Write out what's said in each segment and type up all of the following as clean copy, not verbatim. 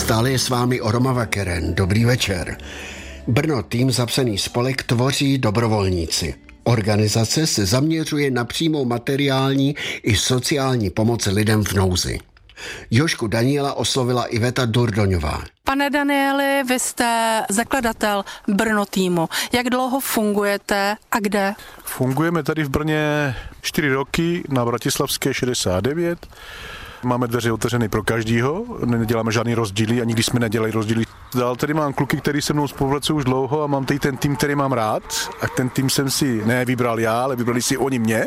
Stále je s vámi Oromava Keren. Dobrý večer. Brno tým zapsaný spolek tvoří dobrovolníci. Organizace se zaměřuje na přímou materiální i sociální pomoc lidem v nouzi. Jožku Daniela oslovila Iveta Durdoňová. Pane Danieli, vy jste zakladatel Brno týmu. Jak dlouho fungujete a kde? Fungujeme tady v Brně 4 roky na Bratislavské 69. Máme dveře otevřené pro každýho, neděláme žádný rozdíly, ani když jsme nedělali rozdíly. Dál tady mám kluky, který se mnou spolupracují už dlouho a mám tady ten tým, který mám rád. A ten tým jsem si nevybral já, ale vybrali si oni mě.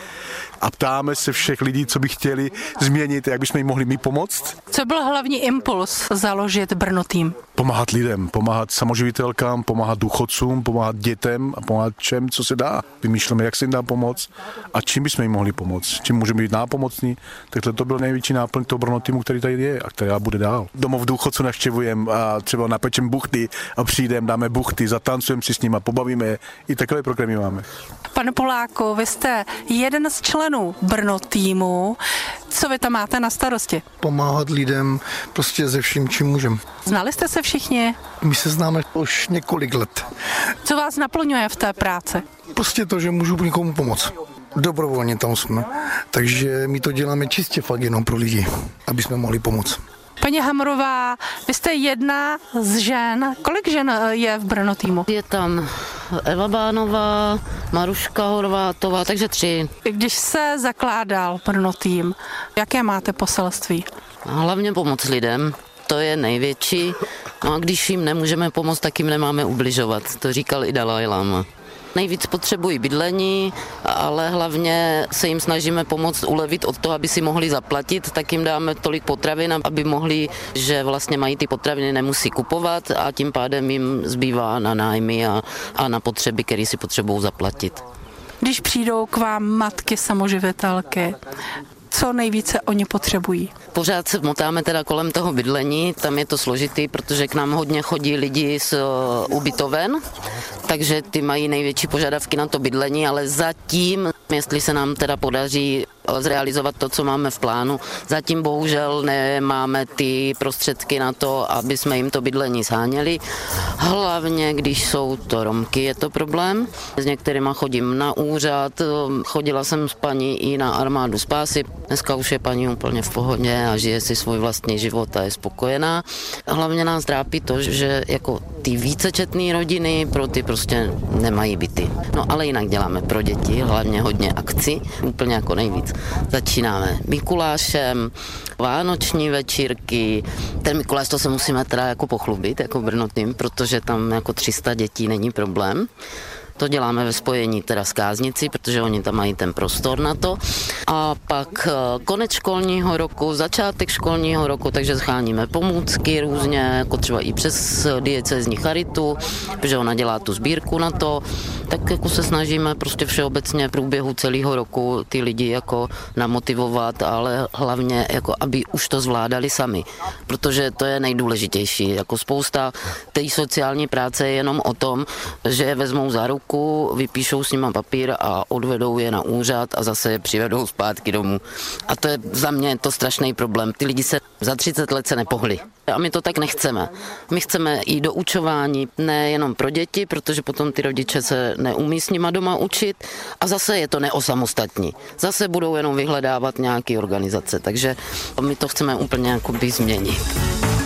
A ptáme se všech lidí, co by chtěli změnit, jak bychom jim mohli my pomoct. Co byl hlavní impuls založit Brno tým? Pomáhat lidem, pomáhat samoživitelkám, pomáhat důchodcům, pomáhat dětem a pomáhat všem, co se dá. Vymýšlíme, jak se jim dá pomoct a čím bychom jim mohli pomoct, čím můžeme být nápomocní. Takže to byl největší náplň toho Brno týmu, který tady je a který bude dál. Domov důchodců navštěvujeme a třeba napečeme buchty a přijdeme, dáme buchty, zatancujeme si s nimi, pobavíme je. I takové programy máme. Pane Poláku, vy jste jeden z členů Brno týmu. Co vy tam máte na starosti? Pomáhat lidem prostě ze vším, čím můžeme. Znali jste se všichni? My se známe už několik let. Co vás naplňuje v té práci? Prostě to, že můžu někomu pomoct. Dobrovolně tam jsme. Takže my to děláme čistě fakt jenom pro lidi, aby jsme mohli pomoct. Paní Hamrová, vy jste jedna z žen. Kolik žen je v Brno týmu? Je tam Eva Bánová, Maruška Horvátová, takže 3. Když se zakládal Brno tým, jaké máte poselství? Hlavně pomoc lidem, to je největší. No a když jim nemůžeme pomoct, tak jim nemáme ubližovat. To říkal i Dalaj Lama. Nejvíc potřebují bydlení, ale hlavně se jim snažíme pomoct ulevit od toho, aby si mohli zaplatit, tak jim dáme tolik potravin, aby mohli, že vlastně mají ty potraviny, nemusí kupovat a tím pádem jim zbývá na nájmy a na potřeby, které si potřebují zaplatit. Když přijdou k vám matky samoživitelky, co nejvíce oni potřebují? Pořád se motáme teda kolem toho bydlení, tam je to složitý, protože k nám hodně chodí lidi z ubytoven, takže ty mají největší požadavky na to bydlení, ale zatím, jestli se nám teda podaří zrealizovat to, co máme v plánu, zatím bohužel nemáme ty prostředky na to, aby jsme jim to bydlení sháněli. Hlavně, když jsou to Romky, je to problém. S některýma chodím na úřad, chodila jsem s paní i na armádu spásy. Dneska už je paní úplně v pohodě a žije si svůj vlastní život a je spokojená. Hlavně nás trápí to, že jako ty vícečetné rodiny pro ty prostě nemají byty. No ale jinak děláme pro děti, hlavně hodně akcí, úplně jako nejvíc. Začínáme Mikulášem, vánoční večírky. Ten Mikuláš, to se musíme teda jako pochlubit, jako Brno tým, protože tam jako 300 dětí není problém. To děláme ve spojení teda s Káznicí, protože oni tam mají ten prostor na to. A pak konec školního roku, začátek školního roku, takže scháníme pomůcky různě, jako třeba i přes diecézní charitu, protože ona dělá tu sbírku na to. Tak jako se snažíme prostě všeobecně v průběhu celého roku ty lidi jako namotivovat, ale hlavně jako aby už to zvládali sami, protože to je nejdůležitější. Jako spousta té sociální práce je jenom o tom, že je vezmou za ruku, vypíšou s nima papír a odvedou je na úřad a zase je přivedou zpátky domů. A to je za mě to strašný problém. Ty lidi se za 30 let se nepohli. A my to tak nechceme. My chceme i doučování, nejenom pro děti, protože potom ty rodiče se neumí s nima doma učit a zase je to neosamostatní. Zase budou jenom vyhledávat nějaké organizace, takže my to chceme úplně jakoby změnit.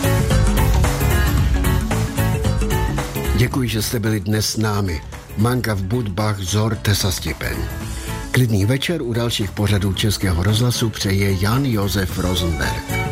Děkuji, že jste byli dnes s námi. Manka v Budbach Zor Tesastipen. Klidný večer u dalších pořadů Českého rozhlasu přeje Jan Josef Rosenberg.